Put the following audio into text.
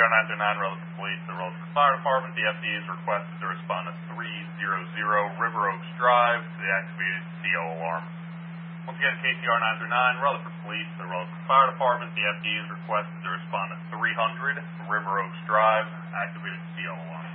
KTR 939, Rutherford Police, the Rutherford Fire Department. The FD is requested to respond to 300 River Oaks Drive to the activated CO alarm. Once again, KTR 939, Rutherford Police, the Rutherford Fire Department. The FD is requested to respond to 300 River Oaks Drive, activated CO alarm.